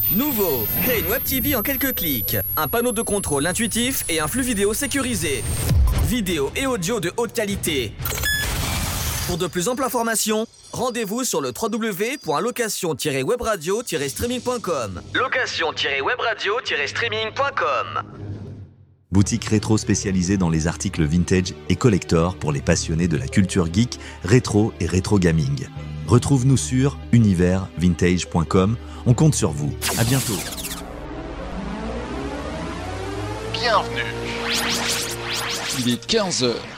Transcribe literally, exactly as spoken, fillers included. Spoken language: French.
Nouveau, créez une Web T V en quelques clics. Un panneau de contrôle intuitif et un flux vidéo sécurisé. Vidéo et audio de haute qualité. Pour de plus amples informations, rendez-vous sur le w w w point location tiret webradio tiret streaming point com. location tiret webradio tiret streaming point com. Boutique rétro spécialisée dans les articles vintage et collector pour les passionnés de la culture geek, rétro et rétro gaming. Retrouve-nous sur univers vintage point com. On compte sur vous. À bientôt. Bienvenue. Il est quinze heures.